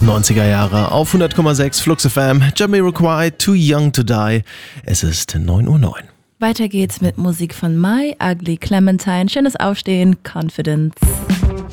90er Jahre auf 100,6 Flux FM. Jamiroquai, Too Young to Die. Es ist 9:09 Uhr. Weiter geht's mit Musik von My Ugly Clementine. Schönes Aufstehen, Confidence.